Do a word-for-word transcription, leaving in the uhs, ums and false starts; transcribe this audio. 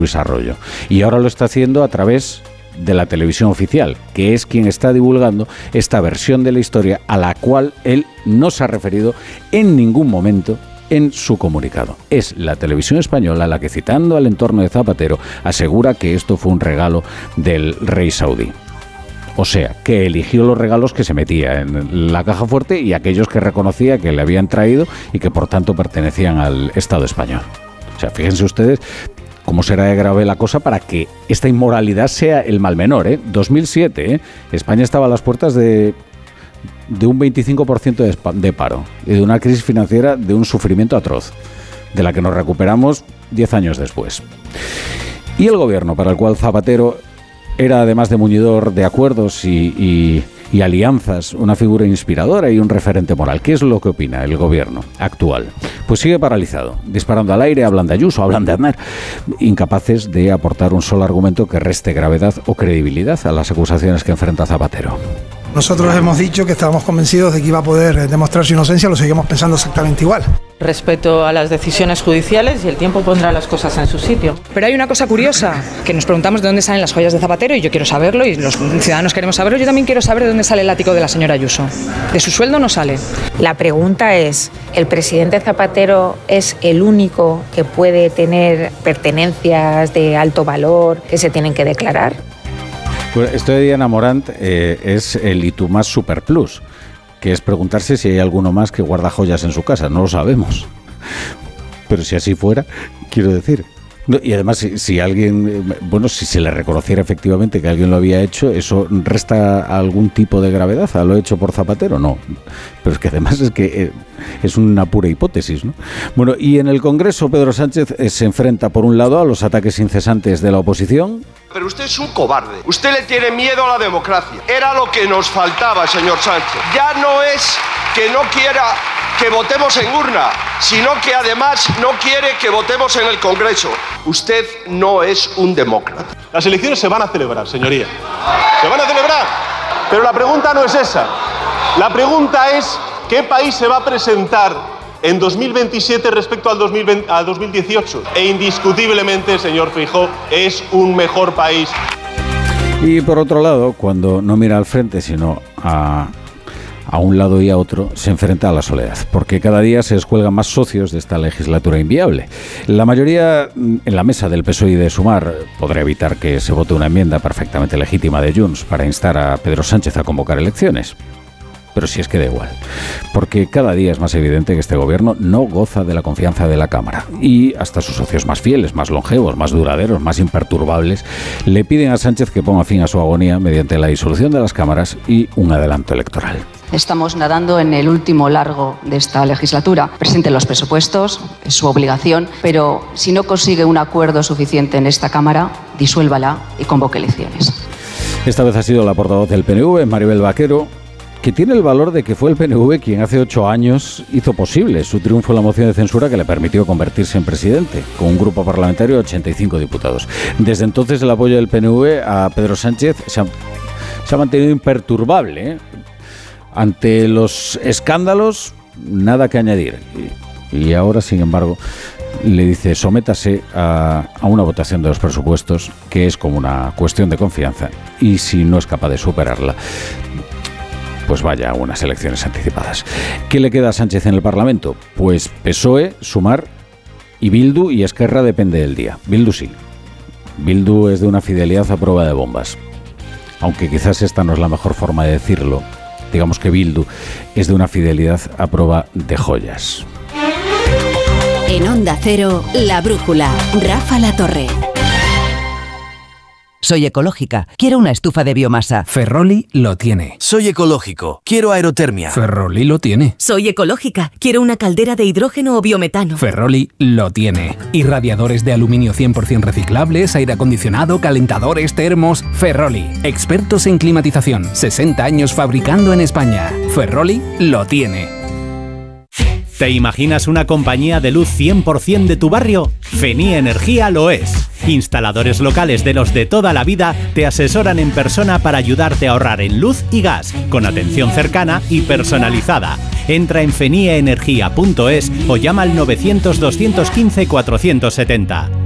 Luis Arroyo. Y ahora lo está haciendo a través de la televisión oficial, que es quien está divulgando esta versión de la historia a la cual él no se ha referido en ningún momento en su comunicado. Es la televisión española la que, citando al entorno de Zapatero, asegura que esto fue un regalo del rey saudí. O sea, que eligió los regalos que se metía en la caja fuerte y aquellos que reconocía que le habían traído y que por tanto pertenecían al Estado español. O sea, fíjense ustedes cómo será de grave la cosa para que esta inmoralidad sea el mal menor, ¿eh? dos mil siete, ¿eh? España estaba a las puertas de, de un veinticinco por ciento de, de paro y de una crisis financiera de un sufrimiento atroz, de la que nos recuperamos diez años después. Y el gobierno, para el cual Zapatero era, además de muñidor de acuerdos y, y, y alianzas, una figura inspiradora y un referente moral. ¿Qué es lo que opina el gobierno actual? Pues sigue paralizado, disparando al aire, hablan de Ayuso, hablan de Aznar, incapaces de aportar un solo argumento que reste gravedad o credibilidad a las acusaciones que enfrenta Zapatero. Nosotros hemos dicho que estábamos convencidos de que iba a poder demostrar su inocencia, lo seguimos pensando exactamente igual. Respeto a las decisiones judiciales y el tiempo pondrá las cosas en su sitio. Pero hay una cosa curiosa, que nos preguntamos de dónde salen las joyas de Zapatero, y yo quiero saberlo, y los ciudadanos queremos saberlo. Yo también quiero saber de dónde sale el látigo de la señora Ayuso. De su sueldo no sale. La pregunta es, ¿el presidente Zapatero es el único que puede tener pertenencias de alto valor que se tienen que declarar? Pues esto de Diana Morant eh, es el Y Tú Más Super Plus, que es preguntarse si hay alguno más que guarda joyas en su casa. No lo sabemos. Pero si así fuera, quiero decir. No, y además, si, si alguien, bueno, si se le reconociera efectivamente que alguien lo había hecho, ¿eso resta algún tipo de gravedad a lo hecho por Zapatero? No. Pero es que además es que eh, es una pura hipótesis, ¿no? Bueno, y en el Congreso Pedro Sánchez eh, se enfrenta, por un lado, a los ataques incesantes de la oposición. Pero usted es un cobarde. Usted le tiene miedo a la democracia. Era lo que nos faltaba, señor Sánchez. Ya no es que no quiera que votemos en urna, sino que además no quiere que votemos en el Congreso. Usted no es un demócrata. Las elecciones se van a celebrar, señoría. Se van a celebrar. Pero la pregunta no es esa. La pregunta es ¿qué país se va a presentar en dos mil veintisiete respecto al dos mil veinte, al dos mil dieciocho? E indiscutiblemente, señor Feijóo, es un mejor país. Y por otro lado, cuando no mira al frente, sino a... a un lado y a otro, se enfrenta a la soledad, porque cada día se descuelgan más socios de esta legislatura inviable. La mayoría en la mesa del P S O E y de Sumar podrá evitar que se vote una enmienda perfectamente legítima de Junts para instar a Pedro Sánchez a convocar elecciones. Pero si es que da igual, porque cada día es más evidente que este gobierno no goza de la confianza de la Cámara, y hasta sus socios más fieles, más longevos, más duraderos, más imperturbables, le piden a Sánchez que ponga fin a su agonía mediante la disolución de las cámaras y un adelanto electoral. Estamos nadando en el último largo de esta legislatura. Presente los presupuestos, es su obligación, pero si no consigue un acuerdo suficiente en esta Cámara, disuélvala y convoque elecciones. Esta vez ha sido la portavoz del P N V, Maribel Vaquero, que tiene el valor de que fue el P N V quien hace ocho años hizo posible su triunfo en la moción de censura que le permitió convertirse en presidente, con un grupo parlamentario de ochenta y cinco diputados. Desde entonces el apoyo del P N V a Pedro Sánchez se ha, se ha mantenido imperturbable, ¿eh? Ante los escándalos, nada que añadir. Y, y ahora, sin embargo, le dice sométase a, a una votación de los presupuestos, que es como una cuestión de confianza, y si no es capaz de superarla, pues vaya a unas elecciones anticipadas. ¿Qué le queda a Sánchez en el Parlamento? Pues P S O E, Sumar y Bildu, y Esquerra depende del día. Bildu sí. Bildu es de una fidelidad a prueba de bombas. Aunque quizás esta no es la mejor forma de decirlo. Digamos que Bildu es de una fidelidad a prueba de joyas. En Onda Cero, La Brújula, Rafa La Torre. Soy ecológica, quiero una estufa de biomasa. Ferroli lo tiene. Soy ecológico, quiero aerotermia. Ferroli lo tiene. Soy ecológica, quiero una caldera de hidrógeno o biometano. Ferroli lo tiene. Irradiadores de aluminio cien por ciento reciclables, aire acondicionado, calentadores, termos. Ferroli, expertos en climatización, sesenta años fabricando en España. Ferroli lo tiene. ¿Te imaginas una compañía de luz cien por ciento de tu barrio? Fenie Energía lo es. Instaladores locales de los de toda la vida te asesoran en persona para ayudarte a ahorrar en luz y gas, con atención cercana y personalizada. Entra en fenie energía punto es o llama al novecientos, doscientos quince, cuatrocientos setenta.